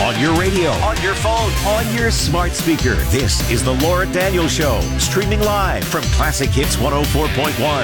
On your radio, on your phone, on your smart speaker. This is the Laura Daniels Show, streaming live from Classic Hits 104.1,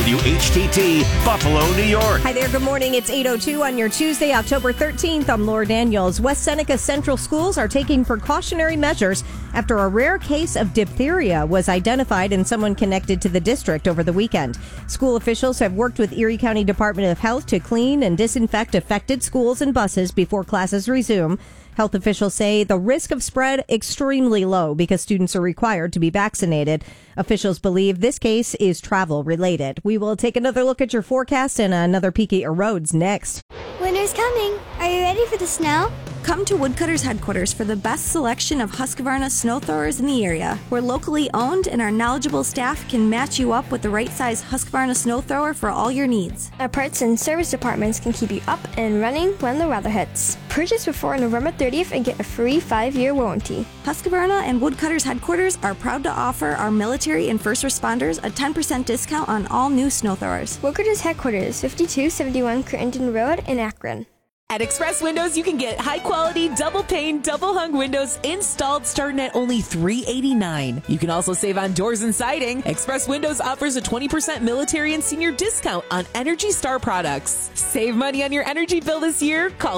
WHTT, Buffalo, New York. Hi there, good morning. It's 8:02 on your Tuesday, October 13th. I'm Laura Daniels. West Seneca Central Schools are taking precautionary measures after a rare case of diphtheria was identified in someone connected to the district over the weekend. School officials have worked with Erie County Department of Health to clean and disinfect affected schools and buses before classes resume. Health officials say the risk of spread extremely low because students are required to be vaccinated. Officials believe this case is travel related. We will take another look at your forecast and another peek at your roads next. Winter's coming. Are you ready for the snow? Come to Woodcutters headquarters for the best selection of Husqvarna snow throwers in the area. We're locally owned and our knowledgeable staff can match you up with the right size Husqvarna snow thrower for all your needs. Our parts and service departments can keep you up and running when the weather hits. Purchase before November 30th and get a free 5-year warranty. Husqvarna and Woodcutters headquarters are proud to offer our military and first responders a 10% discount on all new snow throwers. Woodcutters headquarters, 5271 Crittenden Road in Akron. At Express Windows, you can get high-quality, double-pane, double-hung windows installed starting at only $389. You can also save on doors and siding. Express Windows offers a 20% military and senior discount on Energy Star products. Save money on your energy bill this year. Call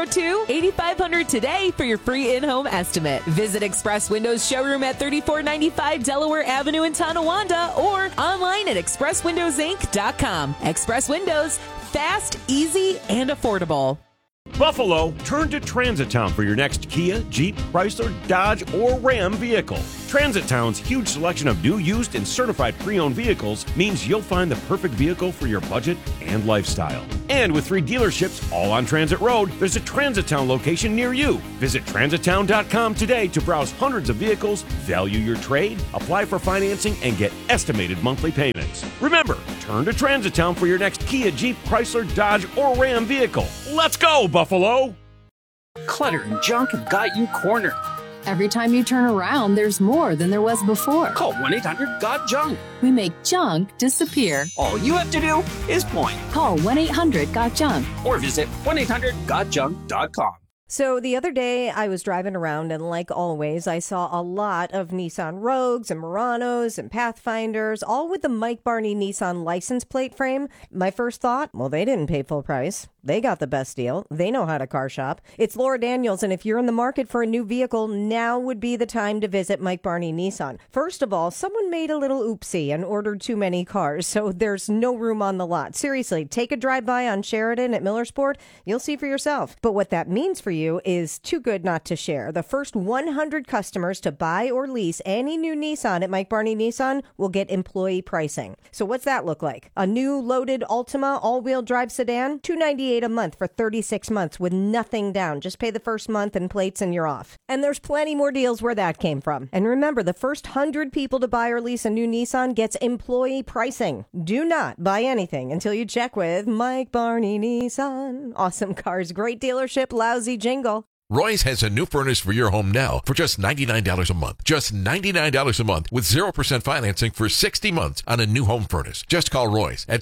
602-8500 today for your free in-home estimate. Visit Express Windows showroom at 3495 Delaware Avenue in Tonawanda or online at expresswindowsinc.com. Express Windows, fast, easy, and affordable. Buffalo, turn to Transit Town for your next Kia, Jeep, Chrysler, Dodge, or Ram vehicle. Transit Town's huge selection of new, used, and certified pre-owned vehicles means you'll find the perfect vehicle for your budget and lifestyle. And with 3 dealerships all on Transit Road, there's a Transit Town location near you. Visit transittown.com today to browse hundreds of vehicles, value your trade, apply for financing, and get estimated monthly payments. Remember, turn to Transit Town for your next Kia, Jeep, Chrysler, Dodge, or Ram vehicle. Let's go, Buffalo! Clutter and junk have got you cornered. Every time you turn around, there's more than there was before. Call 1-800-GOT-JUNK. We make junk disappear. All you have to do is point. Call 1-800-GOT-JUNK. Or visit 1-800-GOTJUNK.com. So the other day I was driving around and like always, I saw a lot of Nissan Rogues and Muranos and Pathfinders, all with the Mike Barney Nissan license plate frame. My first thought, well, they didn't pay full price. They got the best deal. They know how to car shop. It's Laura Daniels, and if you're in the market for a new vehicle, now would be the time to visit Mike Barney Nissan. First of all, someone made a little oopsie and ordered too many cars, so there's no room on the lot. Seriously, take a drive-by on Sheridan at Millersport. You'll see for yourself. But what that means for you is too good not to share. The first 100 customers to buy or lease any new Nissan at Mike Barney Nissan will get employee pricing. So what's that look like? A new loaded Altima all-wheel drive sedan, $298 a month for 36 months with nothing down. Just pay the first month and plates and you're off. And there's plenty more deals where that came from. And remember, the first 100 people to buy or lease a new Nissan gets employee pricing. Do not buy anything until you check with Mike Barney Nissan. Awesome cars, great dealership, lousy jingle. Roy's has a new furnace for your home now for just $99 a month. Just $99 a month with 0% financing for 60 months on a new home furnace. Just call Roy's at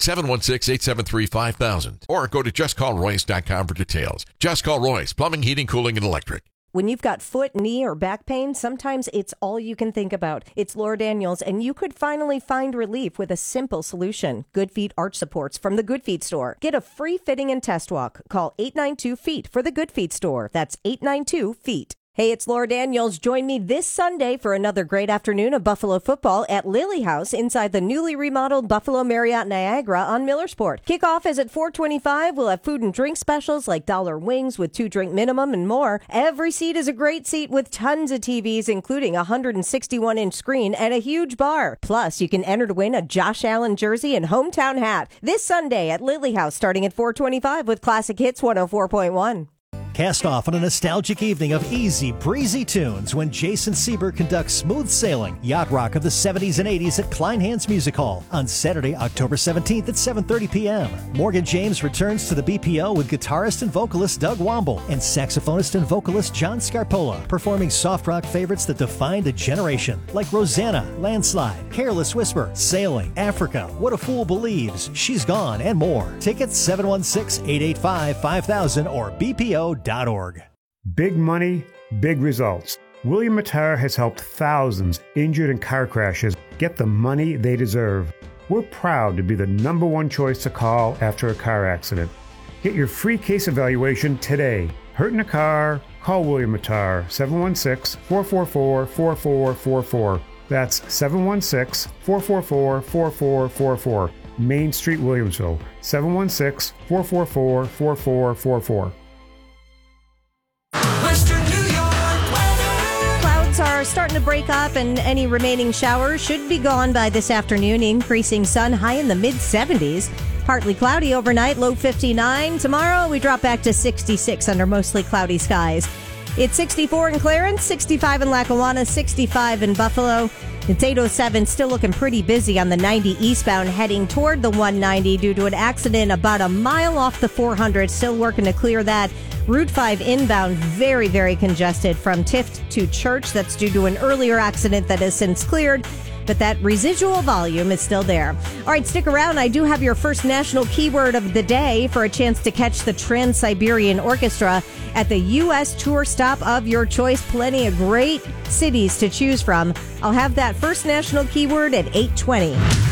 716-873-5000 or go to justcallroy's.com for details. Just call Roy's, plumbing, heating, cooling, and electric. When you've got foot, knee, or back pain, sometimes it's all you can think about. It's Laura Daniels, and you could finally find relief with a simple solution. Good Feet Arch Supports from the Good Feet Store. Get a free fitting and test walk. Call 892-FEET for the Good Feet Store. That's 892-FEET. Hey, it's Laura Daniels. Join me this Sunday for another great afternoon of Buffalo football at Lily House inside the newly remodeled Buffalo Marriott Niagara on Millersport. Kickoff is at 4:25. We'll have food and drink specials like $1 wings with 2-drink minimum and more. Every seat is a great seat with tons of TVs, including a 161-inch screen and a huge bar. Plus, you can enter to win a Josh Allen jersey and hometown hat. This Sunday at Lily House starting at 4:25 with Classic Hits 104.1. Cast off on a nostalgic evening of easy, breezy tunes when Jason Sieber conducts Smooth Sailing, Yacht Rock of the 70s and 80s at Kleinhans Music Hall on Saturday, October 17th at 7:30 p.m. Morgan James returns to the BPO with guitarist and vocalist Doug Womble and saxophonist and vocalist John Scarpola, performing soft rock favorites that defined a generation, like Rosanna, Landslide, Careless Whisper, Sailing, Africa, What a Fool Believes, She's Gone, and more. Tickets 716-885-5000 or bpo.org. Big money, big results. William Matar has helped thousands injured in car crashes get the money they deserve. We're proud to be the #1 choice to call after a car accident. Get your free case evaluation today. Hurt in a car? Call William Matar, 716-444-4444. That's 716-444-4444. Main Street, Williamsville, 716-444-4444. Clouds are starting to break up, and any remaining showers should be gone by this afternoon. Increasing sun, high in the mid-70s. Partly cloudy overnight, low 59. Tomorrow, we drop back to 66 under mostly cloudy skies. It's 64 in Clarence, 65 in Lackawanna, 65 in Buffalo. It's 8:07, still looking pretty busy on the 90 eastbound, heading toward the 190 due to an accident about a mile off the 400. Still working to clear that. Route 5 inbound, very, very congested from Tift to Church. That's due to an earlier accident that has since cleared, but that residual volume is still there. All right, stick around. I do have your first national keyword of the day for a chance to catch the Trans-Siberian Orchestra at the U.S. tour stop of your choice. Plenty of great cities to choose from. I'll have that first national keyword at 8:20.